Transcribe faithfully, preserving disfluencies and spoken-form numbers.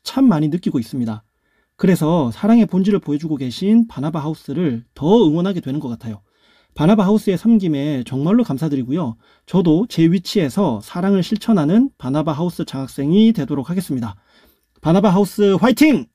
참 많이 느끼고 있습니다. 그래서 사랑의 본질을 보여주고 계신 바나바 하우스를 더 응원하게 되는 것 같아요. 바나바 하우스의 섬김에 정말로 감사드리고요. 저도 제 위치에서 사랑을 실천하는 바나바 하우스 장학생이 되도록 하겠습니다. 바나바 하우스 화이팅!